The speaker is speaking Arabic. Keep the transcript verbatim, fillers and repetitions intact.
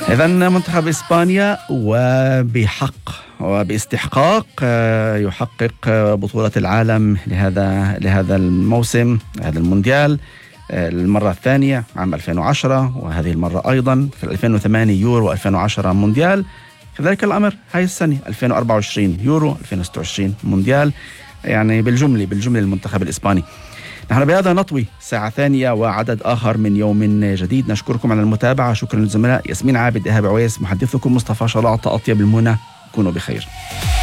إذن منتخب إسبانيا وبحق وباستحقاق يحقق بطولة العالم لهذا لهذا الموسم، هذا المونديال المرة الثانية عام ألفين وعشرة، وهذه المرة أيضا في ألفين وثمانية يورو وألفين وعشرة مونديال. كذلك الأمر هاي السنة ألفين وأربعة وعشرين يورو، ألفين وستة وعشرين مونديال. يعني بالجملة بالجملة المنتخب الإسباني. نحن بهذا نطوي ساعة ثانية وعدد آخر من يوم جديد. نشكركم على المتابعة. شكرا للزملاء ياسمين عابد، إيهاب عويس، محدثكم مصطفى شلاطة، أطيب المنى. كونوا بخير.